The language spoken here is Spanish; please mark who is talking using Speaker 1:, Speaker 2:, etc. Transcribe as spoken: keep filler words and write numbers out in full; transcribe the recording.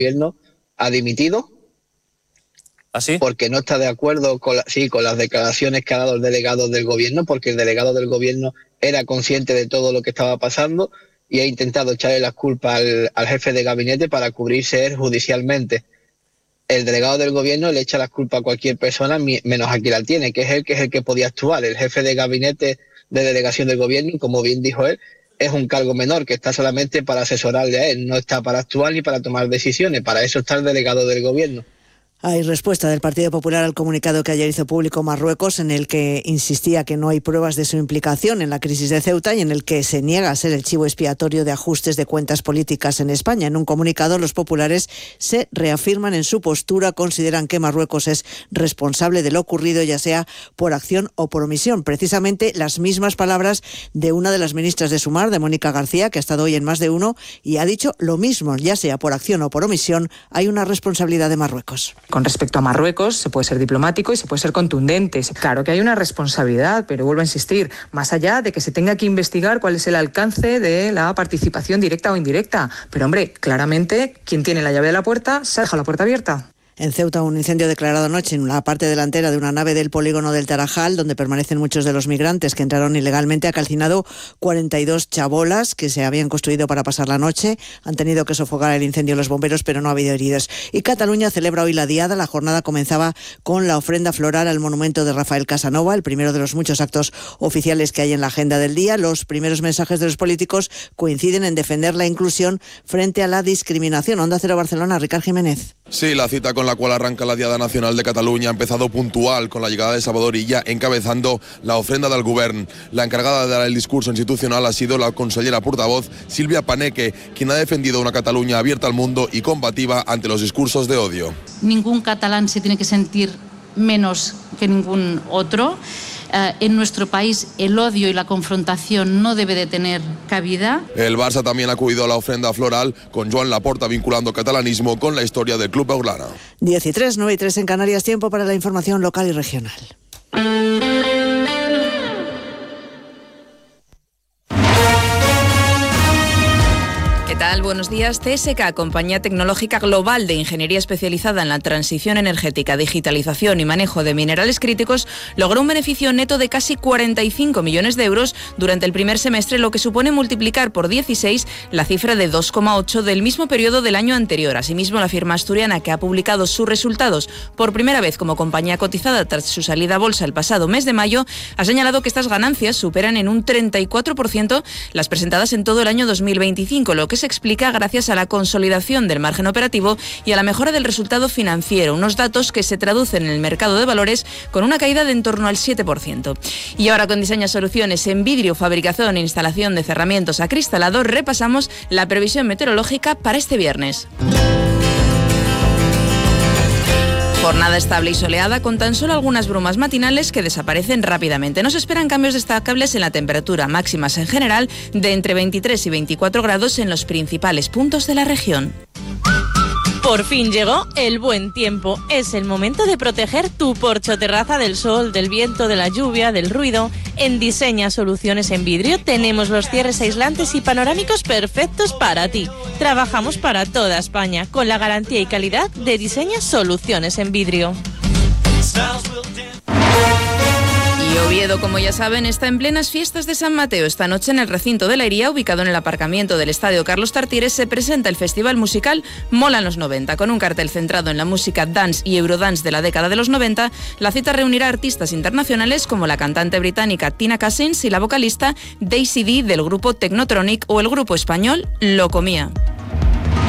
Speaker 1: gobierno ha dimitido.
Speaker 2: ¿Ah, sí?
Speaker 1: Porque no está de acuerdo con, la, sí, con las declaraciones que ha dado el delegado del gobierno, porque el delegado del gobierno era consciente de todo lo que estaba pasando y ha intentado echarle las culpas al, al jefe de gabinete para cubrirse él judicialmente. El delegado del gobierno le echa las culpas a cualquier persona, menos a quien la tiene, que es él, que es el que podía actuar. El jefe de gabinete de delegación del gobierno, y como bien dijo él, es un cargo menor que está solamente para asesorarle a él, no está para actuar ni para tomar decisiones, para eso está el delegado del gobierno.
Speaker 3: Hay respuesta del Partido Popular al comunicado que ayer hizo público Marruecos, en el que insistía que no hay pruebas de su implicación en la crisis de Ceuta y en el que se niega a ser el chivo expiatorio de ajustes de cuentas políticas en España. En un comunicado, los populares se reafirman en su postura, consideran que Marruecos es responsable de lo ocurrido, ya sea por acción o por omisión. Precisamente las mismas palabras de una de las ministras de Sumar, de Mónica García, que ha estado hoy en Más de Uno, y ha dicho lo mismo, ya sea por acción o por omisión, hay una responsabilidad de Marruecos.
Speaker 4: Con respecto a Marruecos, se puede ser diplomático y se puede ser contundente. Claro que hay una responsabilidad, pero vuelvo a insistir, más allá de que se tenga que investigar cuál es el alcance de la participación directa o indirecta. Pero, hombre, claramente, quien tiene la llave de la puerta, se ha dejado la puerta abierta.
Speaker 3: En Ceuta, un incendio declarado anoche en la parte delantera de una nave del polígono del Tarajal, donde permanecen muchos de los migrantes que entraron ilegalmente, ha calcinado cuarenta y dos chabolas que se habían construido para pasar la noche. Han tenido que sofocar el incendio los bomberos, pero no ha habido heridos. Y Cataluña celebra hoy la Diada. La jornada comenzaba con la ofrenda floral al monumento de Rafael Casanova, el primero de los muchos actos oficiales que hay en la agenda del día. Los primeros mensajes de los políticos coinciden en defender la inclusión frente a la discriminación. Onda Cero Barcelona, Ricard Jiménez.
Speaker 5: Sí, la cita con la cual arranca la Diada Nacional de Cataluña ha empezado puntual con la llegada de Salvador Illa encabezando la ofrenda del Govern. La encargada de dar el discurso institucional ha sido la consellera portavoz Silvia Paneque, quien ha defendido una Cataluña abierta al mundo y combativa ante los discursos de odio.
Speaker 6: Ningún catalán se tiene que sentir menos que ningún otro. Uh, en nuestro país el odio y la confrontación no debe de tener cabida.
Speaker 5: El Barça también ha acudido a la ofrenda floral con Joan Laporta vinculando catalanismo con la historia del club blaugrana.
Speaker 3: diez y tres, nueve y tres en Canarias, tiempo para la información local y regional.
Speaker 7: ¿Qué tal? Buenos días. C S K, compañía tecnológica global de ingeniería especializada en la transición energética, digitalización y manejo de minerales críticos, logró un beneficio neto de casi cuarenta y cinco millones de euros durante el primer semestre, lo que supone multiplicar por dieciséis la cifra de dos coma ocho del mismo periodo del año anterior. Asimismo, la firma asturiana, que ha publicado sus resultados por primera vez como compañía cotizada tras su salida a bolsa el pasado mes de mayo, ha señalado que estas ganancias superan en un treinta y cuatro por ciento las presentadas en todo el año dos mil veinticinco, lo que se explica gracias a la consolidación del margen operativo y a la mejora del resultado financiero, unos datos que se traducen en el mercado de valores con una caída de en torno al siete por ciento. Y ahora, con Diseña Soluciones en vidrio, fabricación e instalación de cerramientos acristalados, repasamos la previsión meteorológica para este viernes. Jornada estable y soleada con tan solo algunas brumas matinales que desaparecen rápidamente. No se esperan cambios destacables en la temperatura, máximas en general de entre veintitrés y veinticuatro grados en los principales puntos de la región.
Speaker 8: Por fin llegó el buen tiempo. Es el momento de proteger tu porche o terraza del sol, del viento, de la lluvia, del ruido. En Diseña Soluciones en Vidrio tenemos los cierres aislantes y panorámicos perfectos para ti. Trabajamos para toda España con la garantía y calidad de Diseña Soluciones en Vidrio.
Speaker 7: Y Oviedo, como ya saben, está en plenas fiestas de San Mateo. Esta noche en el recinto de la Iría, ubicado en el aparcamiento del Estadio Carlos Tartiere, se presenta el festival musical Molan los noventa. Con un cartel centrado en la música dance y eurodance de la década de los noventa, la cita reunirá artistas internacionales como la cantante británica Tina Cousins y la vocalista Daisy D del grupo Technotronic o el grupo español Locomía.